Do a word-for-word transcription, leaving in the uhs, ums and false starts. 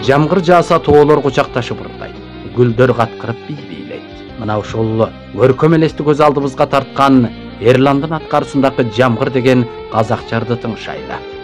Жамгыр жааса тоолор кучакташып ырдайт, гүлдөр каткырып бий-бийлейт. Мына ушул көркөм элести көз алдыбызга тарткан Эрландын аткарысындагы Жамгыр деген казак жарды тыңшайлы.